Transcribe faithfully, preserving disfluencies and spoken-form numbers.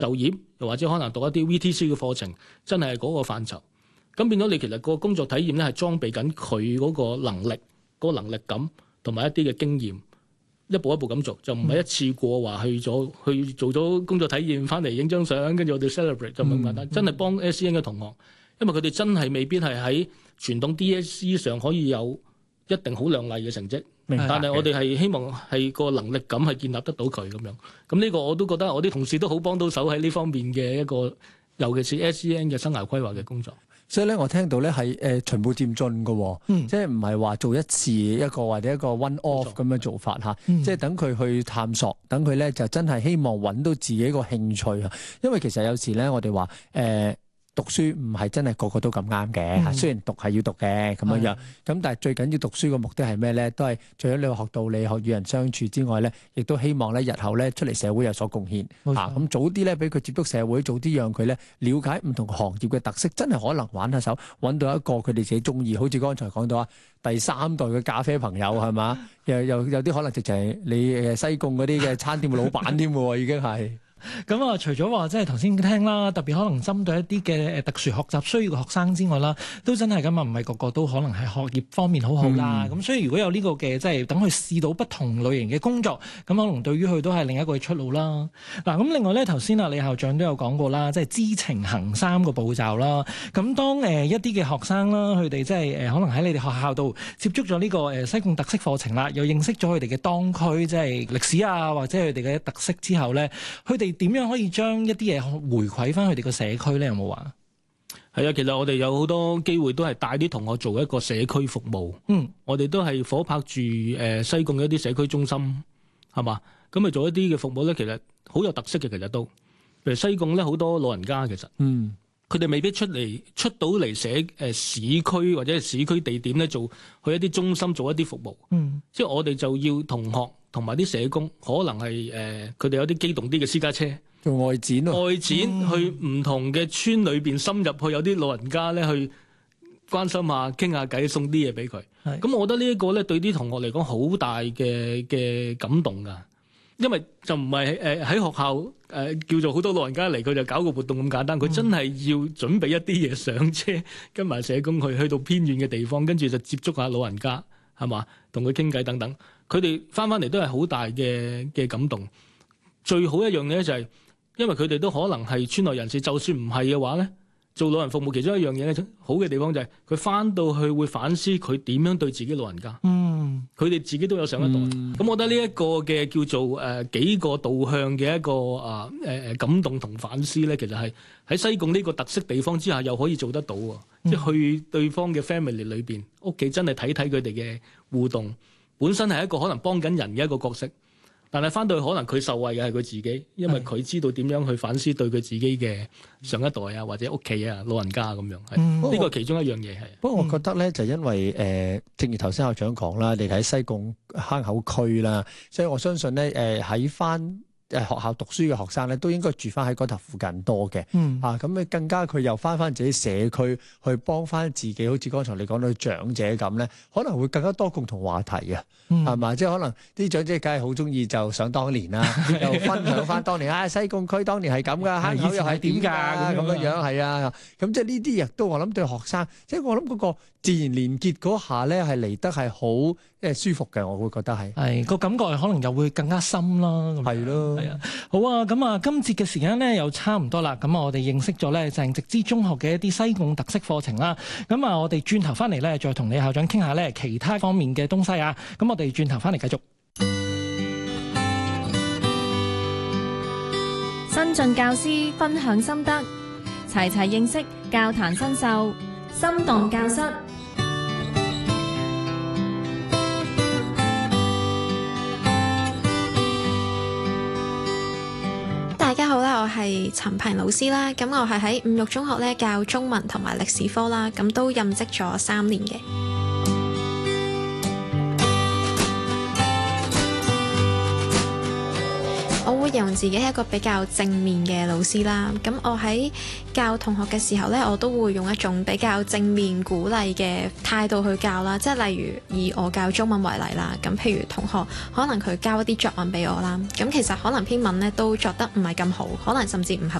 就業，又或者可能讀一啲 V T C 嘅課程，真係嗰個範疇。咁變咗你其實個工作體驗咧係裝備緊佢嗰個能力、嗰、嗰個能力感同埋一啲嘅經驗，一步一步咁做，就唔係一次過話去咗去做咗工作體驗翻嚟影張相，跟住我哋 celebrate 就咁簡單。嗯、真係幫 S E N 嘅同學，因為佢哋真係未必係喺傳統 D S E 上可以有一定好亮麗嘅成績，但係我哋係希望係個能力感係建立得到佢咁樣。咁呢個我都覺得我啲同事都好幫到手喺呢方面嘅一個，尤其是 S E N 嘅生涯規劃嘅工作。 所以咧，我聽到咧係誒循步漸進嘅，嗯、即係唔係話做一次一個或者一個 one off 咁樣做法嚇，嗯、即係等佢去探索，等佢咧就真係希望揾到自己個興趣啊。因為其實有時咧，我哋話誒。呃讀書唔係真係個個都咁啱嘅，嗯、雖然讀係要讀嘅咁樣樣，咁、嗯、但係最緊要讀書嘅目的係咩咧？都係除咗你學道理、學與人相處之外咧，亦都希望咧日後咧出嚟社會有所貢獻。冇錯。啊，咁早啲咧俾佢接觸社會，早啲讓佢咧了解唔同行業嘅特色，真係可能玩下手，揾到一個佢哋自己中意。好似剛才講到啊，第三代嘅咖啡朋友係嘛？又又有啲可能直情係你誒西貢嗰啲嘅餐店嘅老闆添喎，已經係。 咁啊，除咗話即係頭先聽啦，特別可能針對一啲嘅誒特殊學習需要嘅學生之外啦，都真係咁啊，唔係個個都可能係學業方面好好啦。咁、嗯、所以如果有呢個嘅即係等佢試到不同類型嘅工作，咁可能對於佢都係另一個出路啦。嗱，咁另外咧，頭先啊李校長都有講過啦，即係知情行三個步驟啦。咁當誒一啲嘅學生啦，佢哋即係誒可能喺你哋學校度接觸咗呢個誒西貢特色課程啦，又認識咗佢哋嘅當區即係歷史啊，或者佢哋嘅特色之後咧，佢哋點樣可以將一啲嘢回饋翻佢哋個社區咧？有冇話？ 係啊，其實我哋有好多機會都係帶啲同學做一個社區服務。嗯，我哋都係夥拍住誒西貢嘅一啲社區中心，係嘛？咁啊做一啲嘅服務咧，其實好有特色嘅。其實都，譬如西貢咧好多老人家，其實嗯，佢哋未必出嚟出到嚟社誒市區或者係市區地點咧做去一啲中心做一啲服務。嗯，即係我哋就要同學同埋啲社工，可能係誒佢哋有啲機動啲嘅私家車。 做外展咯， 外展去唔同嘅村裏邊深入去，有啲老人家咧去關心下、傾下偈，送啲嘢俾佢。咁是我覺得呢一個咧對啲同學嚟講好大嘅嘅感動㗎，因為就唔係誒喺學校誒、呃、叫做好多老人家嚟，佢就搞個活動咁簡單。佢真係要準備一啲嘢上車，跟埋社工去去到偏遠嘅地方，跟住就接觸下老人家，係嘛，同佢傾偈等等。佢哋翻翻嚟都係好大嘅嘅感動。最好一樣嘢咧就係、是。因為佢哋都可能係村內人士，就算唔係嘅話咧，做老人服務其中一樣嘢咧，好嘅地方就係佢翻到去會反思佢點樣對自己老人家。嗯，佢哋自己都有上一代。咁、嗯、我覺得呢一個嘅叫做誒、呃、幾個導向嘅一個啊誒誒感動同反思咧，其實係喺西貢呢個特色地方之下又可以做得到。嗯、即係去對方嘅 family 裏邊屋企真係睇睇佢哋嘅互動，本身係一個可能幫緊人嘅一個角色。但係翻到去可能佢受惠嘅係佢自己，因為佢知道點樣去反思對佢自己嘅上一代啊，或者屋企啊老人家咁樣，係呢、嗯、個其中一樣嘢係。 不過我覺得咧，就因為誒、呃，正如頭先校長講啦，你喺西貢坑口區啦，所以我相信咧誒喺翻誒學校讀書嘅學生咧，都應該住翻喺嗰頭附近多嘅。嗯啊，咁你更加佢又翻翻自己社區去幫翻自己，好似剛才你講到長者咁咧，可能會更加多共同話題嘅。係嘛？即係可能啲長者梗係好中意就想當年啦，又分享翻當年啊西貢區當年係咁噶，坑口又係點㗎咁樣樣係啊。咁即係呢啲亦都我諗對學生，即係我諗嗰個自然連結嗰下咧係嚟得係好即係舒服嘅，我會覺得係係個感覺可能又會更加深啦。 係咯，係啊。 好啊，咁啊，今節嘅時間咧又差唔多啦。咁啊，我哋認識咗咧鄭植之中學嘅一啲西貢特色課程啦。咁啊，我哋轉頭翻嚟咧，再同李校長傾下咧其他方面嘅東西啊。咁我哋轉頭翻嚟繼續。 新進教師分享心得，齊齊認識教壇新秀，心動教室。 大家好啦，我係陳平老師啦，咁我係喺五育中學咧教中文同埋歷史科啦，咁都任職咗三年嘅。我會形容自己係一個比較正面嘅老師啦。咁我喺教同學嘅時候呢，我都會用一種比較正面鼓勵嘅態度去教啦。即係例如以我教中文為例啦，咁譬如同學可能佢交一啲作文俾我啦，咁其實可能篇文呢都作得唔係咁好，可能甚至唔合